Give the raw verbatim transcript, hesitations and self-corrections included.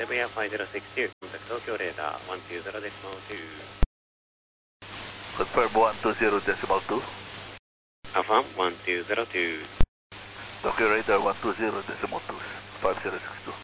Shibuya five zero six two, contact Tokyo radar one two zero decimal two. Confirm one two zero decimal two. Affirm one two zero two. Tokyo radar one two zero decimal two, five zero six two.